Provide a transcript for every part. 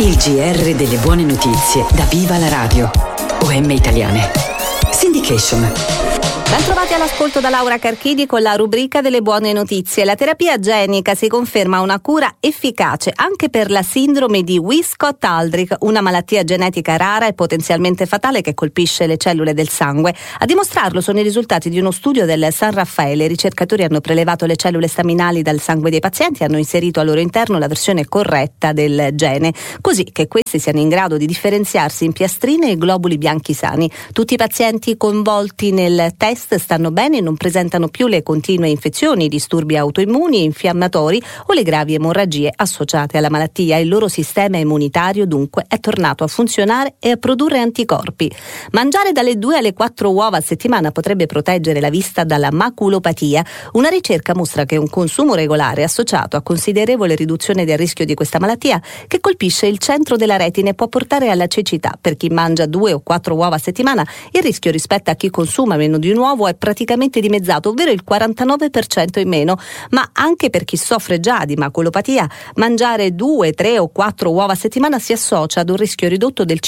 Il GR delle buone notizie da Viva la Radio. OM Italiane. Syndication. Ben trovati all'ascolto da Laura Carchidi con la rubrica delle buone notizie. La terapia genica si conferma una cura efficace anche per la sindrome di Wiskott-Aldrich, una malattia genetica rara e potenzialmente fatale che colpisce le cellule del sangue. A dimostrarlo sono i risultati di uno studio del San Raffaele. I ricercatori hanno prelevato le cellule staminali dal sangue dei pazienti e hanno inserito al loro interno la versione corretta del gene, così che questi siano in grado di differenziarsi in piastrine e globuli bianchi sani. Tutti i pazienti coinvolti nel test stanno bene e non presentano più le continue infezioni, disturbi autoimmuni e infiammatori o le gravi emorragie associate alla malattia. Il loro sistema immunitario dunque è tornato a funzionare e a produrre anticorpi. Mangiare dalle 2 alle 4 uova a settimana potrebbe proteggere la vista dalla maculopatia. Una ricerca mostra che un consumo regolare è associato a considerevole riduzione del rischio di questa malattia, che colpisce il centro della retina e può portare alla cecità. Per chi mangia 2 o 4 uova a settimana, il rischio rispetto a chi consuma meno di un uovo è praticamente dimezzato, ovvero il 49% in meno. Ma anche per chi soffre già di maculopatia, mangiare 2, 3 o 4 uova a settimana si associa ad un rischio ridotto del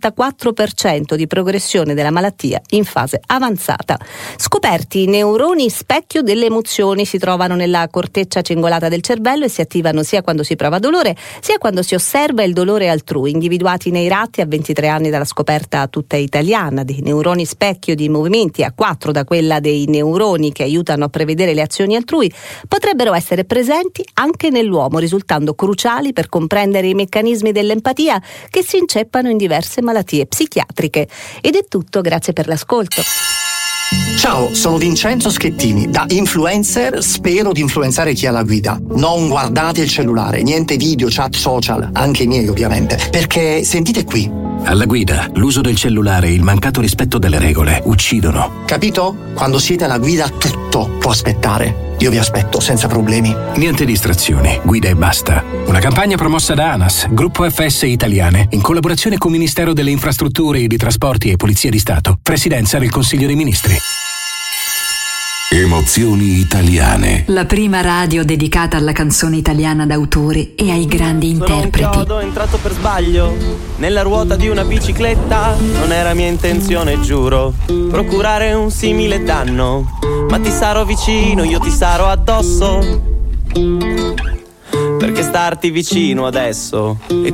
54% di progressione della malattia in fase avanzata. Scoperti i neuroni specchio delle emozioni, si trovano nella corteccia cingolata del cervello e si attivano sia quando si prova dolore sia quando si osserva il dolore altrui. Individuati nei ratti a 23 anni dalla scoperta tutta italiana dei neuroni specchio di movimenti a 4 da quella dei neuroni che aiutano a prevedere le azioni altrui, potrebbero essere presenti anche nell'uomo, risultando cruciali per comprendere i meccanismi dell'empatia che si inceppano in diverse malattie psichiatriche. Ed è tutto, grazie per l'ascolto. Ciao, sono Vincenzo Schettini. Da influencer spero di influenzare chi ha la guida. Non guardate il cellulare, niente video, chat social, anche i miei ovviamente, perché sentite qui. Alla guida, l'uso del cellulare e il mancato rispetto delle regole uccidono. Capito? Quando siete alla guida tutto può aspettare. Io vi aspetto senza problemi. Niente distrazioni, guida e basta. Una campagna promossa da ANAS, Gruppo FS Italiane, in collaborazione con Ministero delle Infrastrutture e dei Trasporti e Polizia di Stato, Presidenza del Consiglio dei Ministri. Emozioni italiane. La prima radio dedicata alla canzone italiana d'autore e ai grandi interpreti. Sono un chiodo entrato per sbaglio nella ruota di una bicicletta. Non era mia intenzione, giuro, procurare un simile danno. Ma ti sarò vicino, io ti sarò addosso, perché starti vicino adesso è